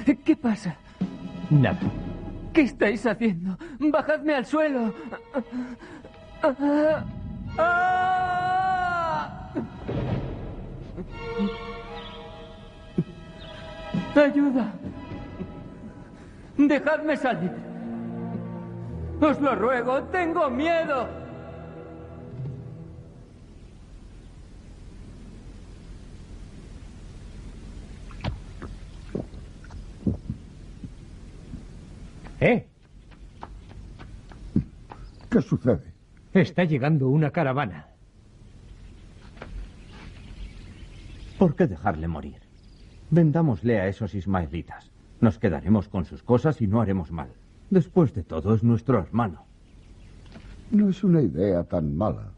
¿Qué pasa? Nada. ¿Qué estáis haciendo? ¡Bajadme al suelo! ¡Ayuda! ¡Dejadme salir! ¡Os lo ruego! ¡Tengo miedo! ¿Qué sucede? Está llegando una caravana. ¿Por qué dejarle morir? Vendámosle a esos ismaelitas. Nos quedaremos con sus cosas y no haremos mal. Después de todo, es nuestro hermano. No es una idea tan mala.